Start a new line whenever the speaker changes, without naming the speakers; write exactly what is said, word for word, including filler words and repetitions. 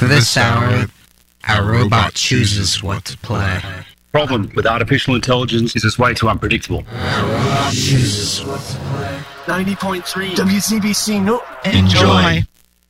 For this hour, our robot chooses what to play.
Problem with artificial intelligence is it's way too unpredictable.
Our robot chooses what to play.
ninety point three W C B C, no.
Enjoy.